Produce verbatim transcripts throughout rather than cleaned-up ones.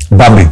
Μπάμπη.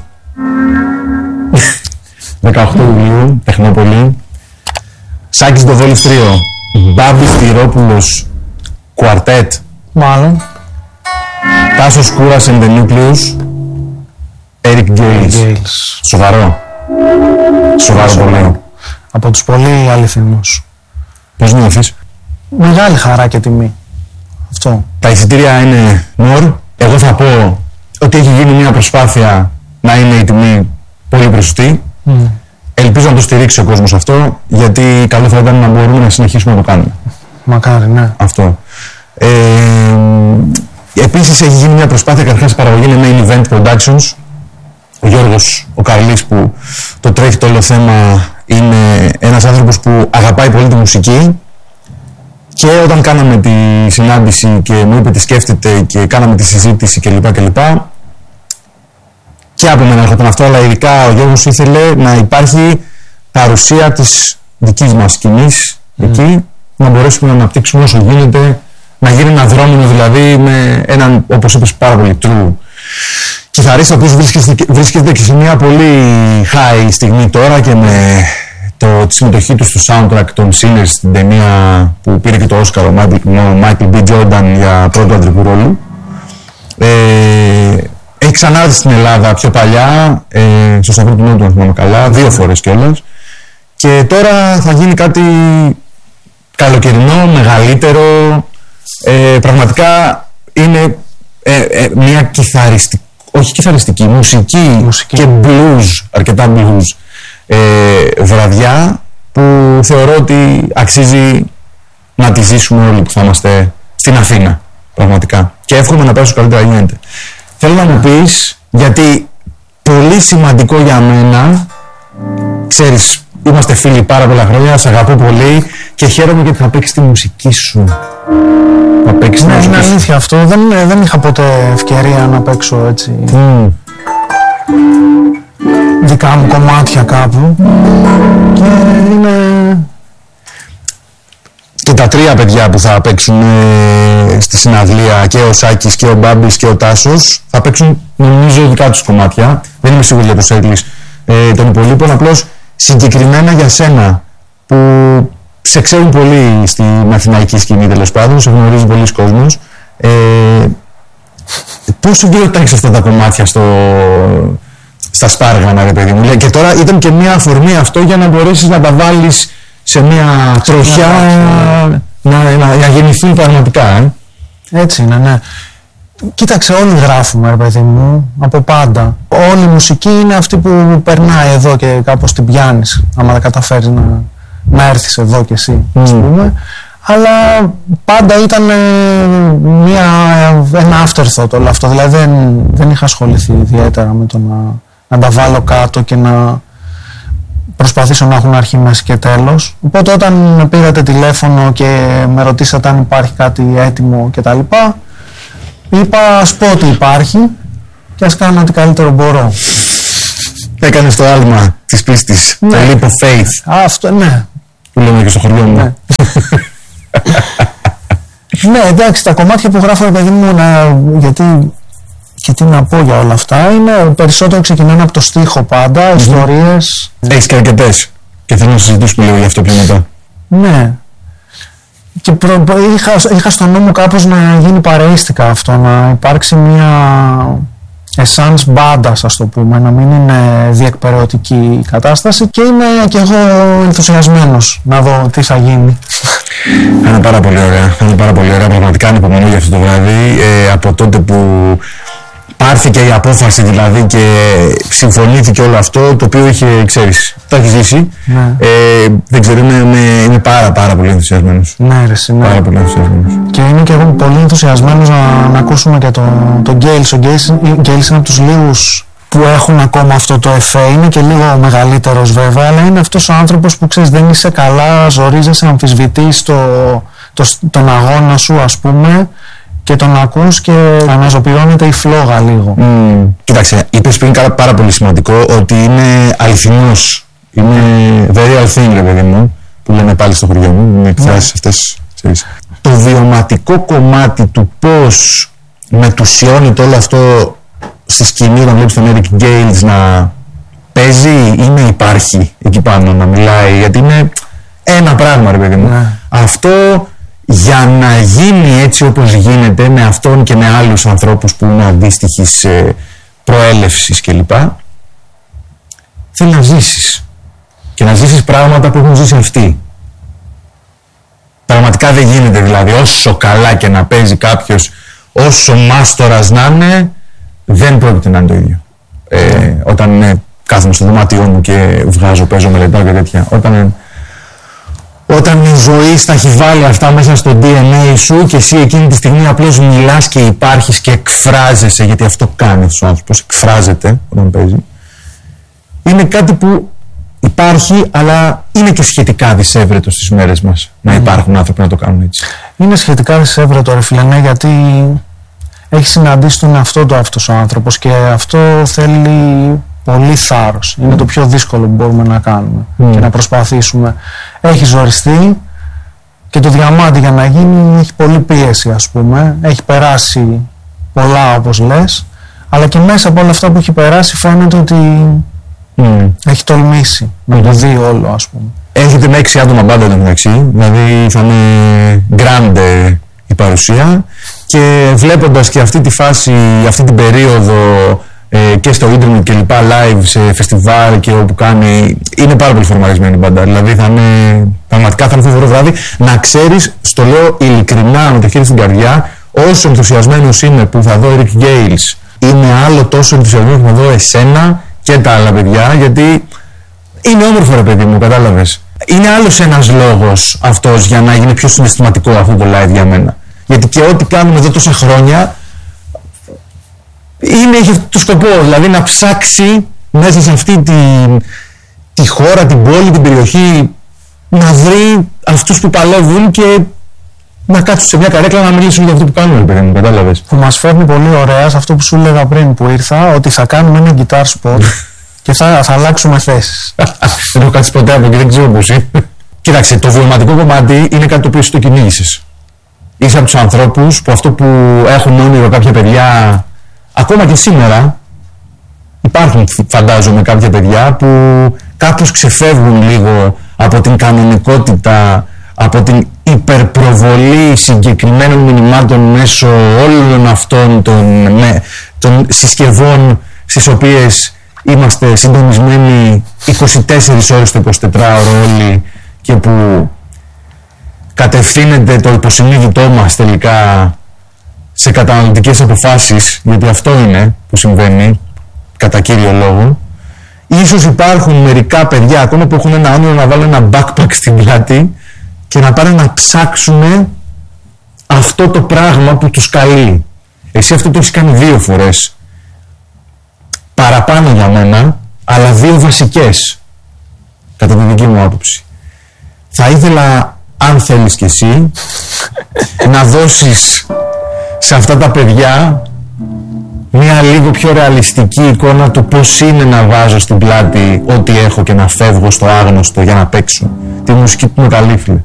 δεκαοκτώ Ιουλίου, Τεχνόπολη. Σάκης Ντοβόλης τρίο. Μπάμπη Στυρόπουλος Κουαρτέτ. Μάλλον. Τάσος Κούρας and the Nucleus. Eric Gales. Σοβαρό. Σοβαρό πολύ. Από τους πολύ αληθινούς. Πώς νιώθεις? Μεγάλη χαρά και τιμή. Αυτό. Τα εισιτήρια είναι νορ. Εγώ θα πω ότι έχει γίνει μια προσπάθεια να είναι η τιμή πολύ μπροστή. Mm. Ελπίζω να το στηρίξει ο κόσμος αυτό, γιατί καλό θα ήταν να μπορούμε να συνεχίσουμε να το κάνουμε. Μακάρι, ναι. Αυτό. Ε, επίσης έχει γίνει μια προσπάθεια, καταρχάς η παραγωγή είναι Main Event Productions. Ο Γιώργος ο Καρλής που το τρέχει το όλο θέμα είναι ένας άνθρωπος που αγαπάει πολύ τη μουσική. Και όταν κάναμε τη συνάντηση και μου είπε τι σκέφτεται και κάναμε τη συζήτηση κλπ. κλπ. Και από μένα έρχονταν αυτό, αλλά ειδικά ο Γιώργος ήθελε να υπάρχει παρουσία της δικής μας σκηνής mm. εκεί, να μπορέσουμε να αναπτύξουμε όσο γίνεται, να γίνει ένα δρόμινο δηλαδή με έναν, όπως είπες, πάρα πολύ true κιθαρίστα, ο οποίος βρίσκεται, βρίσκεται και σε μια πολύ high στιγμή τώρα και με το, τη συμμετοχή του στο soundtrack των Sinners στην ταινία που πήρε και το Oscar ο Michael B. Jordan για πρώτο αντρικού ρόλου. Ε, έχει ξανάρθει στην Ελλάδα πιο παλιά, ε, στο Σταυρό του Νότου, αν θυμάμαι καλά, δύο φορές κιόλας. Και τώρα θα γίνει κάτι καλοκαιρινό, μεγαλύτερο. Ε, πραγματικά είναι ε, ε, μια κιθαριστική, όχι κιθαριστική, μουσική, μουσική και blues, αρκετά blues. Ε, βραδιά που θεωρώ ότι αξίζει να τη ζήσουμε όλοι που θα είμαστε στην Αθήνα, πραγματικά, και εύχομαι να πέρασω καλύτερα γίνεται. Θέλω να μου πεις, γιατί πολύ σημαντικό για μένα, ξέρεις, είμαστε φίλοι πάρα πολλά χρόνια, σε αγαπώ πολύ και χαίρομαι γιατί θα παίξεις τη μουσική σου. Θα παίξεις ναι, τη είναι μουσική αλήθεια αυτό, δεν, δεν είχα ποτέ ευκαιρία να παίξω έτσι mm. δικά μου κομμάτια κάπου και είναι... Και τα τρία παιδιά που θα παίξουν ε, στη συναυλία, και ο Σάκης και ο Μπάμπης και ο Τάσος, θα παίξουν νομίζω δικά τους κομμάτια. Δεν είμαι σίγουρη για τους Έγκλης ε, των υπολείπων, απλώς συγκεκριμένα για σένα που σε ξέρουν πολύ στην αθηναϊκή σκηνή, τέλος πάντων, σε γνωρίζει πολλοί κόσμος. Ε, πώς σου τα έχεις αυτά τα κομμάτια στο... στα σπάργανα, ρε παιδί μου? Και τώρα ήταν και μια αφορμή αυτό για να μπορέσεις να τα βάλεις σε μια τροχιά να, να, να γεννηθούν πραγματικά. Ε. Έτσι είναι, ναι. Κοίταξε, όλοι γράφουμε, ρε παιδί μου, από πάντα. Όλη η μουσική είναι αυτή που περνάει εδώ και κάπως την πιάνεις, άμα δεν καταφέρεις να, να έρθεις εδώ κι εσύ, mm. ας πούμε. Αλλά πάντα ήταν μια, ένα afterthought όλο αυτό, δηλαδή δεν, δεν είχα ασχοληθεί ιδιαίτερα με το να, να τα βάλω κάτω και να προσπαθήσω να έχουν αρχή, μέση και τέλος. Οπότε όταν με πήρατε τηλέφωνο και με ρωτήσατε αν υπάρχει κάτι έτοιμο και τα λοιπά, είπα ας πω ότι υπάρχει και ας κάνω ό,τι καλύτερο μπορώ. Έκανες το άλμα της πίστης, ναι. Το leap of faith. Αυτό, ναι. Που λέμε και στο χωριό μου. Ναι. Ναι, εντάξει, τα κομμάτια που γράφω, παιδί μου, να, γιατί και τι να πω για όλα αυτά, είναι περισσότερο ξεκινάνε από το στίχο πάντα, mm-hmm. ιστορίες. Έχεις και αρκετές και θέλω να συζητήσουμε λίγο γι' αυτό πιο μετά. Ναι. Και προ, είχα, είχα στο νου μου κάπως να γίνει παρεΐστικα αυτό, να υπάρξει μια essence μπάντας, ας το πούμε, να μην είναι διεκπαιρεωτική η κατάσταση, και είμαι και εγώ ενθουσιασμένος να δω τι θα γίνει. Θα είναι πάρα πολύ ωραία, θα είναι πάρα πολύ ωραία, πραγματικά ανυπομονώ για αυτό το βράδυ. Ε, από τότε που πάρθηκε η απόφαση δηλαδή και συμφωνήθηκε όλο αυτό, το οποίο είχε, ξέρεις, το έχει ζήσει. Ναι. Ε, δεν ξέρω, είμαι, είμαι, είμαι πάρα πάρα πολύ ενθουσιασμένος. Ναι, ρε, ναι. Πάρα πολύ ενθουσιασμένος. Και είμαι και εγώ πολύ ενθουσιασμένος να, να ακούσουμε και τον το Γκέιλς. Ο Γκέιλς είναι από τους λίγους που έχουν ακόμα αυτό το εφέ. Είναι και λίγο μεγαλύτερος βέβαια, αλλά είναι αυτός ο άνθρωπος που, ξέρεις, δεν είσαι καλά, ζορίζεσαι, αμφισβητείς το, το, τον αγώνα σου, ας πούμε, και τον ακούς και αναζωπηρώνεται η φλόγα λίγο. Mm. Κοίταξε, είπες πριν κάτι πάρα πολύ σημαντικό, ότι είναι αληθινός. Είναι very authentic, ρε παιδί μου, που λένε πάλι στο χωριό μου, με εκφράσεις yeah. αυτές, ξέρεις. Το βιωματικό κομμάτι του πώς μετουσιώνεται όλο αυτό στη σκηνή όταν βλέπεις τον Eric Gales να παίζει ή να υπάρχει εκεί πάνω να μιλάει, γιατί είναι ένα πράγμα ρε παιδί μου. Ναι. Αυτό για να γίνει έτσι όπως γίνεται με αυτόν και με άλλους ανθρώπους που είναι αντίστοιχης ε, προέλευσης κλπ, θέλει να ζήσεις και να ζήσεις πράγματα που έχουν ζήσει αυτοί. Πραγματικά δεν γίνεται, δηλαδή όσο καλά και να παίζει κάποιος, όσο μάστορας να είναι, δεν πρόκειται να είναι το ίδιο. Ε, όταν ε, κάθομαι στο δωμάτιό μου και βγάζω, παίζω, μελετάω και τέτοια, όταν, όταν η ζωή στα έχει βάλει αυτά μέσα στο ντι εν έι σου και εσύ εκείνη τη στιγμή απλώς μιλάς και υπάρχεις και εκφράζεσαι, γιατί αυτό κάνει αυτός ο άνθρωπος, εκφράζεται όταν παίζει, είναι κάτι που υπάρχει, αλλά είναι και σχετικά δυσέβρετο στις μέρες μας mm. να υπάρχουν άνθρωποι να το κάνουν έτσι. Είναι σχετικά δυσέβρετο ρε φίλε, ναι, γιατί έχει συναντήσει τον εαυτό του αυτός ο άνθρωπος και αυτό θέλει πολύ θάρρος. Mm. Είναι το πιο δύσκολο που μπορούμε να κάνουμε mm. και να προσπαθήσουμε. Έχει ζοριστεί και το διαμάντι για να γίνει έχει πολύ πίεση, ας πούμε. Έχει περάσει πολλά όπως λες, αλλά και μέσα από όλα αυτά που έχει περάσει φαίνεται ότι Mm. έχει τολμήσει mm. να το δει όλο, ας πούμε. Έχετε με έξι άτομα μπάντα εδώ μεταξύ, δηλαδή θα είναι grande η παρουσία, και βλέποντας και αυτή τη φάση, αυτή την περίοδο ε, και στο ίντερνετ και λοιπά, live σε φεστιβάλ και όπου κάνει, είναι πάρα πολύ φορμαρισμένη η μπάντα, δηλαδή θα είναι, πραγματικά θα είναι φοβερό βράδυ. Να ξέρεις, στο λέω ειλικρινά με το χέρι στην καρδιά, όσο ενθουσιασμένος είμαι που θα δω Eric Gales, είναι άλλο τόσο ενθουσιασμένος που θα δω εσένα και τα άλλα παιδιά, γιατί είναι όμορφο ρε παιδί μου, κατάλαβες. Είναι άλλος ένας λόγος αυτός για να γίνει πιο συναισθηματικό αυτό το live για μένα. Γιατί και ό,τι κάνουμε εδώ τόσα χρόνια είναι, έχει αυτό το σκοπό, δηλαδή να ψάξει μέσα σε αυτή τη, τη χώρα, την πόλη, την περιοχή, να βρει αυτούς που παλεύουν και να κάτσουν σε μια καρέκλα να μιλήσουν για αυτό που κάνουν, ρε παιδί μου, κατάλαβες. Που μας φέρνει πολύ ωραία σε αυτό που σου έλεγα πριν που ήρθα, ότι θα κάνουμε ένα guitar spot και θα, θα αλλάξουμε θέσεις. Δεν έχω κάτσει ποτέ από εκεί, δεν ξέρω πώς είναι. Κοίταξε, το βιωματικό κομμάτι είναι κάτι το οποίο εσύ το κυνήγησες. Είσαι από τους ανθρώπους που αυτό που έχουν όνειρο κάποια παιδιά, ακόμα και σήμερα, υπάρχουν φαντάζομαι κάποια παιδιά που κάπως ξεφεύγουν λίγο από την κανονικότητα, από την υπερπροβολή συγκεκριμένων μηνυμάτων μέσω όλων αυτών των, ναι, των συσκευών στις οποίες είμαστε συντονισμένοι είκοσι τέσσερις ώρες το εικοσιτετράωρο όλοι και που κατευθύνεται το υποσυνείδητό μας τελικά σε καταναλωτικές αποφάσεις, γιατί αυτό είναι που συμβαίνει κατά κύριο λόγο. Ίσως υπάρχουν μερικά παιδιά ακόμα που έχουν ένα όνειρο να βάλουν ένα backpack στην πλάτη και να πάνε να ψάξουν αυτό το πράγμα που τους καλεί. Εσύ αυτό το έχεις κάνει δύο φορές. Παραπάνω για μένα, αλλά δύο βασικές, κατά τη δική μου άποψη. Θα ήθελα, αν θέλεις κι εσύ, να δώσεις σε αυτά τα παιδιά μια λίγο πιο ρεαλιστική εικόνα του πώς είναι να βάζω στην πλάτη ό,τι έχω και να φεύγω στο άγνωστο για να παίξω τη μουσική που με καλεί, φίλε.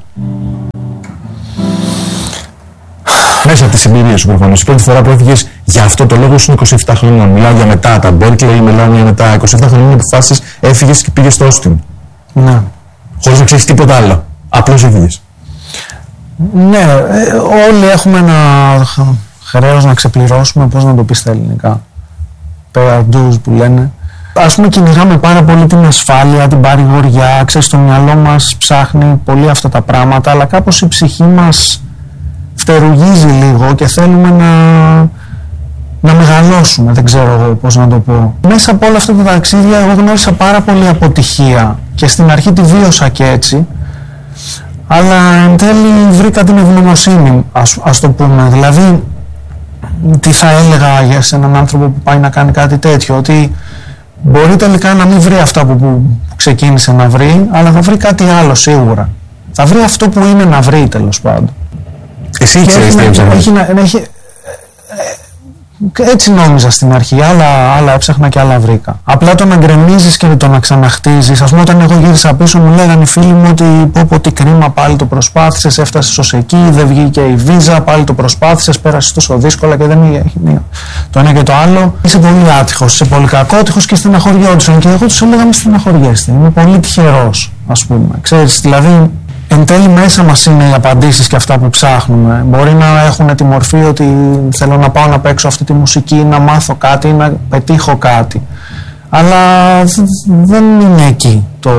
Μέσα από τις εμπειρίες σου προφανώς. Η πρώτη φορά που έφυγες για αυτό το λόγο σου είκοσι επτά χρονών. Μιλάω για μετά τα Berkeley, μιλάω για μετά είκοσι επτά χρονών που φάσεις, έφυγες και πήγες στο Austin. Ναι. Χωρίς να ξέρεις τίποτα άλλο. Απλώς έφυγες. Ναι, ε, όλοι έχουμε ένα χρέος να ξεπληρώσουμε, πώς να το πεις στα ελληνικά. Pay dues που λένε. Ας πούμε κυνηγάμε πάρα πολύ την ασφάλεια, την παρηγοριά, ξέρεις, το μυαλό μας ψάχνει πολύ αυτά τα πράγματα, αλλά κάπως η ψυχή μας φτερουγίζει λίγο και θέλουμε να, να μεγαλώσουμε, δεν ξέρω πώς να το πω. Μέσα από όλα αυτά τα ταξίδια εγώ γνώρισα πάρα πολύ αποτυχία και στην αρχή τη βίωσα και έτσι, αλλά εν τέλει βρήκα την ευγνωμοσύνη, ας, ας το πούμε. Δηλαδή, τι θα έλεγα για σε έναν άνθρωπο που πάει να κάνει κάτι τέτοιο, ότι μπορεί τελικά να μην βρει αυτά που, που ξεκίνησε να βρει, αλλά θα βρει κάτι άλλο σίγουρα. Θα βρει αυτό που είναι να βρει, τέλος πάντων. Εσύ ξέρεις τι έψαχνες. Έτσι νόμιζα στην αρχή, άλλα, άλλα έψαχνα και άλλα βρήκα. Απλά το να γκρεμίζεις και το να ξαναχτίζεις. Ας πούμε, όταν εγώ γύρισα πίσω, μου λέγανε οι φίλοι μου ότι πω πω τι κρίμα, πάλι το προσπάθησες, έφτασες ως εκεί, δεν βγήκε η βίζα, πάλι το προσπάθησες, πέρασες τόσο δύσκολα και δεν είχε το ένα και το άλλο. Είσαι πολύ άτυχος, είσαι πολύ κακότυχος και στεναχωριόντουσαν. Και εγώ τους έλεγα μη στεναχωριέστε, είμαι πολύ τυχερός, ας πούμε. Ξέρεις, δηλαδή. Εν τέλει μέσα μας είναι οι απαντήσεις και αυτά που ψάχνουμε. Μπορεί να έχουν τη μορφή ότι θέλω να πάω να παίξω αυτή τη μουσική, να μάθω κάτι, να πετύχω κάτι. Αλλά δεν είναι εκεί το,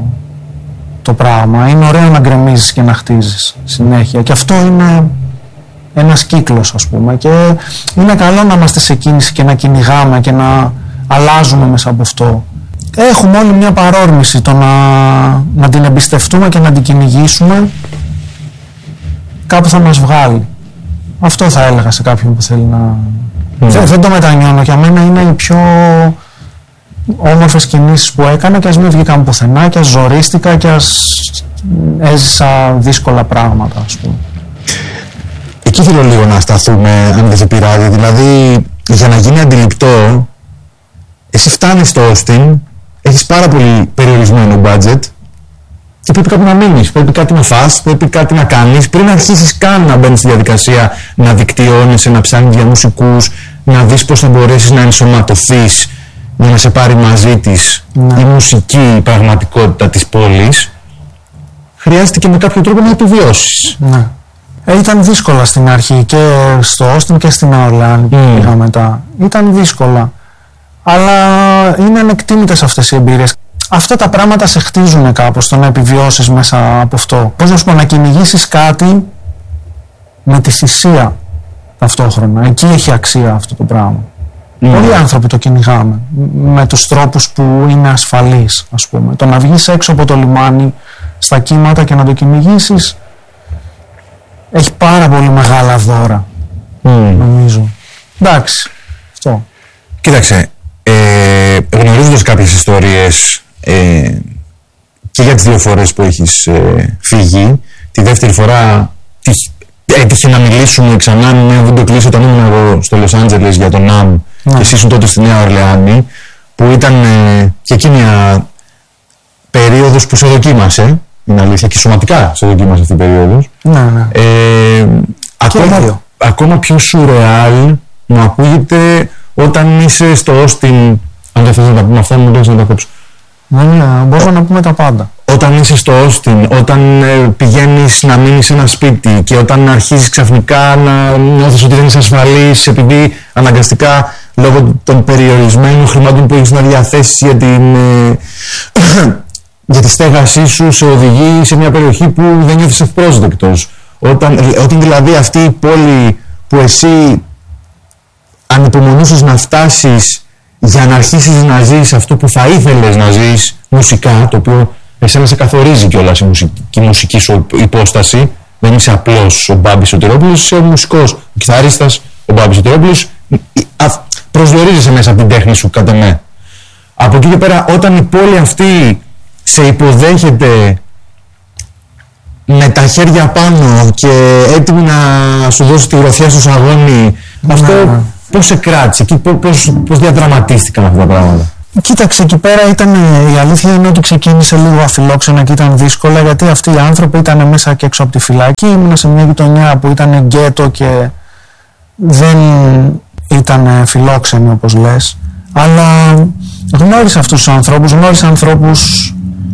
το πράγμα. Είναι ωραίο να γκρεμίζεις και να χτίζεις συνέχεια. Και αυτό είναι ένας κύκλος, ας πούμε. Και είναι καλό να είμαστε σε κίνηση και να κυνηγάμε και να αλλάζουμε μέσα από αυτό. Έχουμε όλοι μια παρόρμηση, το να, να την εμπιστευτούμε και να την κυνηγήσουμε, κάπου θα μας βγάλει. Αυτό θα έλεγα σε κάποιον που θέλει να... Mm. Δεν, δεν το μετανιώνω, για μένα είναι οι πιο όμορφες κινήσεις που έκανα και ας μην βγήκαν πουθενά και ας ζορίστηκα και ας έζησα δύσκολα πράγματα, ας πούμε. Εκεί θέλω λίγο να σταθούμε, αν δεν σε πειράζει, δηλαδή για να γίνει αντιληπτό, εσύ φτάνεις στο Austin, έχεις πάρα πολύ περιορισμένο budget και πρέπει κάπου να μείνεις, πρέπει κάτι να φας, πρέπει κάτι να κάνεις πριν αρχίσεις καν να μπαίνεις στη διαδικασία να δικτυώνεσαι, να ψάχνεις για μουσικούς, να δεις πώς θα μπορέσεις να ενσωματωθείς για να σε πάρει μαζί της ναι. η μουσική η πραγματικότητα της πόλης. Χρειάζεται και με κάποιο τρόπο να επιβιώσεις. Ναι. Ε, ήταν δύσκολα στην αρχή και στο Austin και στην Νέα Ορλεάνη που mm. πήγα μετά. Ήταν δύσκολα. Αλλά είναι ανεκτήμητες αυτές οι εμπειρίες. Αυτά τα πράγματα σε χτίζουν κάπως, το να επιβιώσεις μέσα από αυτό. Πώς να σου πω, να κυνηγήσεις κάτι με τη θυσία ταυτόχρονα. Εκεί έχει αξία αυτό το πράγμα. Mm. Πολλοί άνθρωποι το κυνηγάμε με τους τρόπους που είναι ασφαλείς, ας πούμε. Το να βγεις έξω από το λιμάνι στα κύματα και να το κυνηγήσεις έχει πάρα πολύ μεγάλα δώρα, mm. νομίζω. Εντάξει, αυτό. Κοίταξε, ε, γνωρίζοντας κάποιες ιστορίες ε, και για τις δύο φορές που έχεις ε, φύγει, τη δεύτερη φορά έτυχε να μιλήσουμε ξανά με βίντεο κλείσει όταν ήμουν εγώ στο Λος Άντζελες για τον ΝΑΜ mm. και εσύ ήσουν τότε στη Νέα Ορλεάνη, που ήταν ε, και εκείνη μια περίοδος που σε δοκίμασε, είναι αλήθεια, και σωματικά σε δοκίμασε αυτή η περίοδος. Ναι, ναι. Ε, ακόμα, ακόμα πιο σουρεάλ μου ακούγεται όταν είσαι στο Austin, αν δεν θες να τα πούμε αυτά, μου λες να τα κόψω. Ναι, ναι, μπορούμε να πούμε τα πάντα. Όταν είσαι στο Austin, όταν ε, πηγαίνεις να μείνεις σε ένα σπίτι και όταν αρχίζεις ξαφνικά να νιώθεις ότι δεν είσαι ασφαλής επειδή αναγκαστικά λόγω των περιορισμένων χρημάτων που έχεις να διαθέσεις για την, ε, για τη στέγασή σου σε οδηγεί σε μια περιοχή που δεν νιώθεις ευπρόσδεκτος. Όταν, όταν δηλαδή αυτή η πόλη που εσύ ανυπομονούσες να φτάσεις για να αρχίσεις να ζεις αυτό που θα ήθελες να ζεις μουσικά, το οποίο εσένα σε καθορίζει κιόλας η μουσική, η μουσική σου υπόσταση, δεν είσαι απλώς ο Μπάμπης Σωτηρόπουλος, είσαι ο μουσικός, ο κιθαρίστας, ο Μπάμπης Σωτηρόπουλος, προσδιορίζεσαι μέσα από την τέχνη σου κατά με. Από εκεί και πέρα, όταν η πόλη αυτή σε υποδέχεται με τα χέρια πάνω και έτοιμη να σου δώσει τη γροθιά στο σαγόνι, αυτό ναι. πώς σε κράτησε, πώς, πώς διαδραματίστηκαν αυτά τα πράγματα? Κοίταξε, εκεί πέρα ήταν, η αλήθεια είναι ότι ξεκίνησε λίγο αφιλόξενα και ήταν δύσκολα, γιατί αυτοί οι άνθρωποι ήταν μέσα και έξω από τη φυλακή. Ήμουν σε μια γειτονιά που ήταν γκέτο και δεν ήταν φιλόξενοι όπως λες, αλλά γνώρισα αυτούς τους ανθρώπους, γνώρισα ανθρώπους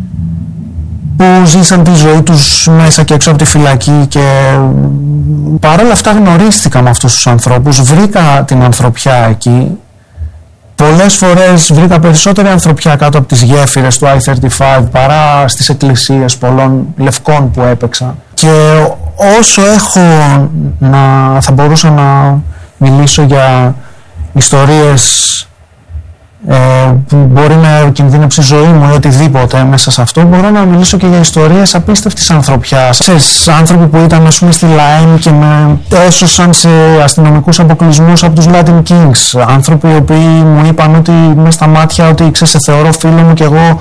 που ζήσαν τη ζωή τους μέσα και έξω από τη φυλακή και παρόλα αυτά γνωρίστηκα με αυτούς τους ανθρώπους, βρήκα την ανθρωπιά εκεί. Πολλές φορές βρήκα περισσότερη ανθρωπιά κάτω από τις γέφυρες του άι θέρτι φάιβ παρά στις εκκλησίες πολλών λευκών που έπαιξα. Και όσο έχω να, θα μπορούσα να μιλήσω για ιστορίες ε, που μπορεί να κινδύνεψει η ζωή μου ή οτιδήποτε μέσα σε αυτό, μπορώ να μιλήσω και για ιστορίες απίστευτης ανθρωπιάς. Ξέρεις, άνθρωποι που ήταν, ας πούμε, στη ΛΑΕΜ και με έσωσαν σε αστυνομικούς αποκλεισμούς από τους Latin Kings. Άνθρωποι οι οποίοι μου είπαν ότι μες στα μάτια ότι ξέρεις, σε θεωρώ φίλο μου και εγώ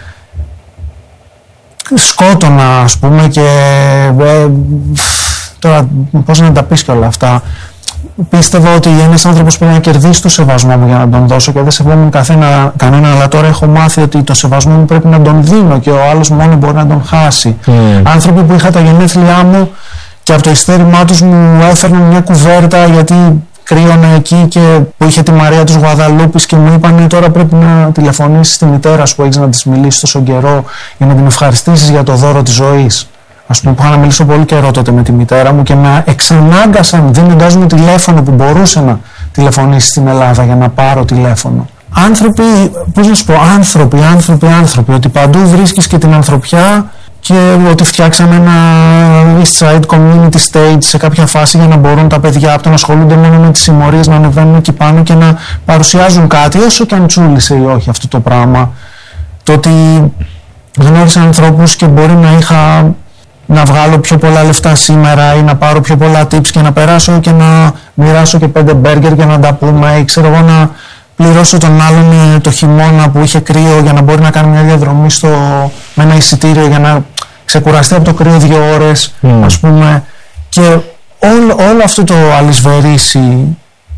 σκότωνα, ας πούμε, και ε, τώρα πώς να τα πεις και όλα αυτά. πίστευα ότι ένας άνθρωπος πρέπει να κερδίσει το σεβασμό μου για να τον δώσω και δεν σεβόμουν καθένα, κανένα, αλλά τώρα έχω μάθει ότι το σεβασμό μου πρέπει να τον δίνω και ο άλλος μόνο μπορεί να τον χάσει. Mm. Άνθρωποι που είχα τα γενέθλιά μου και από το ειστέρημά τους μου έφερναν μια κουβέρτα γιατί κρύωνα εκεί και που είχε τη Μαρία τους Γουαδαλούπης και μου είπανε τώρα πρέπει να τηλεφωνήσεις στη μητέρα σου που έχεις να της μιλήσεις τόσο καιρό για να την ευχαριστήσεις για το δώρο της ζωής. Ας πούμε, που είχα να μιλήσω πολύ καιρό τότε με τη μητέρα μου και με εξανάγκασαν δίνοντάς μου τηλέφωνο που μπορούσε να τηλεφωνήσει στην Ελλάδα για να πάρω τηλέφωνο. Άνθρωποι, πώς να σου πω, άνθρωποι, άνθρωποι, άνθρωποι, ότι παντού βρίσκεις και την ανθρωπιά και ότι φτιάξαμε ένα East Side Community Stage σε κάποια φάση για να μπορούν τα παιδιά από το να ασχολούνται μόνο με τις συμμορίες να ανεβαίνουν εκεί πάνω και να παρουσιάζουν κάτι, όσο και αν τσούλησε ή όχι αυτό το πράγμα. Το ότι γνώρισα ανθρώπους και μπορεί να είχα να βγάλω πιο πολλά λεφτά σήμερα ή να πάρω πιο πολλά tips και να περάσω και να μοιράσω και πέντε μπέργκερ και να τα πούμε ή ξέρω εγώ να πληρώσω τον άλλον το χειμώνα που είχε κρύο για να μπορεί να κάνει μια διαδρομή στο, με ένα εισιτήριο για να ξεκουραστεί από το κρύο δύο ώρες mm. ας πούμε και όλο, όλο αυτό το αλυσβερίσι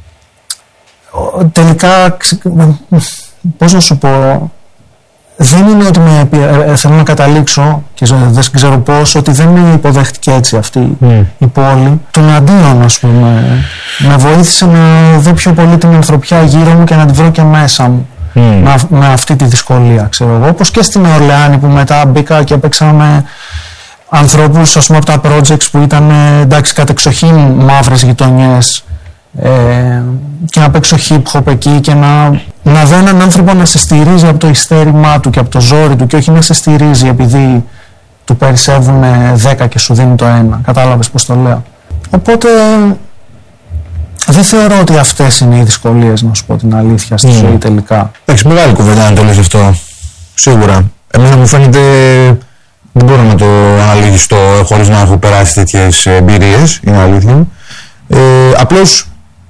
τελικά πώς να σου πω δεν είναι ότι με, ε, θέλω να καταλήξω και δεν ξέρω πώς ότι δεν με υποδέχτηκε έτσι αυτή mm. η πόλη τον αντίον ας πούμε με βοήθησε να δω πιο πολύ την ανθρωπιά γύρω μου και να τη βρω και μέσα μου mm. με, με αυτή τη δυσκολία ξέρω εγώ όπως και στην Ορλεάνη που μετά μπήκα και έπαιξα με ανθρώπους ας πούμε από τα projects που ήταν εντάξει κατεξοχήν μαύρες γειτονιές Ε, και να παίξω hip hop εκεί και να, να δω έναν άνθρωπο να σε στηρίζει από το ιστέρημά του και από το ζόρι του και όχι να σε στηρίζει επειδή του περισσεύουν δέκα και σου δίνει το ένα. Κατάλαβες πως το λέω. Οπότε δεν θεωρώ ότι αυτές είναι οι δυσκολίες, να σου πω την αλήθεια, στη mm. ζωή τελικά. Εντάξει, μεγάλη κουβέντα να το λες αυτό, σίγουρα. Εμένα μου φαίνεται, δεν μπορώ να το αναλογιστώ χωρίς να έχω περάσει τέτοιες εμπειρίες, είναι αλήθεια. Ε, απλώς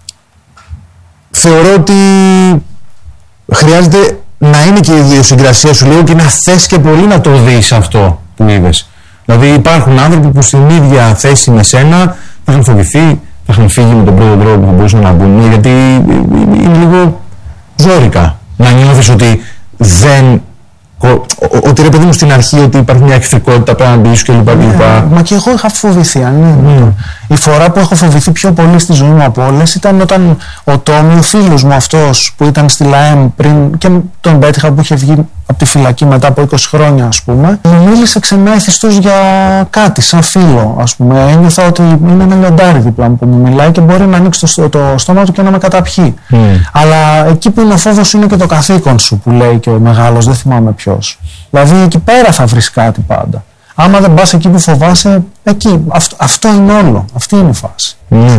θεωρώ ότι χρειάζεται να είναι και η ιδιοσυγκρασία σου λίγο και να θες και πολύ να το δεις αυτό που είδες. Δηλαδή υπάρχουν άνθρωποι που στην ίδια θέση με σένα θα είχαν φοβηθεί, θα είχαν φύγει με τον πρώτο τρόπο που μπορούσαν να μπουν γιατί είναι λίγο ζόρικα να νιώθεις ότι δεν ότι ρε παιδί μου στην αρχή ότι υπάρχει μια εχθρικότητα απέναντί σου κλπ. Yeah, μα και εγώ είχα φοβηθεί. Αν mm. Η φορά που έχω φοβηθεί πιο πολύ στη ζωή μου από όλες ήταν όταν ο Τόμι, ο φίλος μου αυτός που ήταν στη ΛΑΕΜ πριν και τον πέτυχα που είχε βγει από τη φυλακή μετά από είκοσι χρόνια ας πούμε, μου μίλησε ξανά εθιστός για κάτι σαν φίλο ας πούμε. Ένιωθα ότι είναι ένα λιοντάρι δίπλα μου που μου μιλάει και μπορεί να ανοίξει το, το στόμα του και να με καταπιεί. Mm. Αλλά εκεί που είναι ο φόβος είναι και το καθήκον σου που λέει και ο μεγάλος, δεν θυμάμαι ποιος. Δηλαδή εκεί πέρα θα βρεις κάτι πάντα. Άμα δεν πας εκεί που φοβάσαι, εκεί. Αυτό, αυτό είναι όλο. Αυτή είναι η φάση. Mm.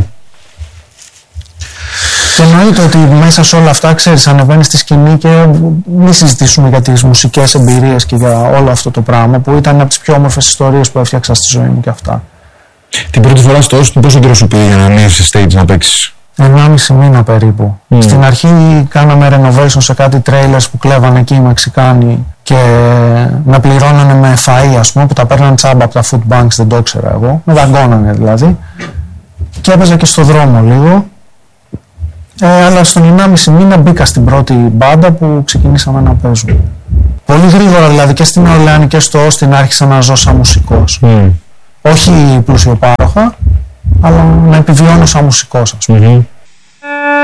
Και εννοείται ότι μέσα σε όλα αυτά, ξέρεις, ανεβαίνεις στη σκηνή και μην συζητήσουμε για τις μουσικές εμπειρίες και για όλο αυτό το πράγμα που ήταν από τις πιο όμορφες ιστορίες που έφτιαξα στη ζωή μου και αυτά. Την πρώτη φορά στο Austin πόσο καιρό σου πήγε για να ανέβεις σε stage να παίξεις? Ενάμιση μήνα περίπου. Mm. Στην αρχή κάναμε renovation σε κάτι trailers που κλέβανε εκεί οι Μεξικάνοι και με πληρώνανε με φαΐ ας πούμε που τα παίρναν τσάμπα από τα food banks, δεν το ήξερα εγώ, με δαγκώνανε δηλαδή και έπαιζα και στο δρόμο λίγο ε, αλλά στον ενάμιση μήνα μπήκα στην πρώτη μπάντα που ξεκινήσαμε να παίζουμε. Πολύ γρήγορα δηλαδή και στην Ορλεάνη και στο Austin άρχισα να ζω σαν μουσικός. Mm. Όχι πλουσιοπάροχα, αλλά να επιβιώνω σαν μουσικός ας πούμε. Mm-hmm.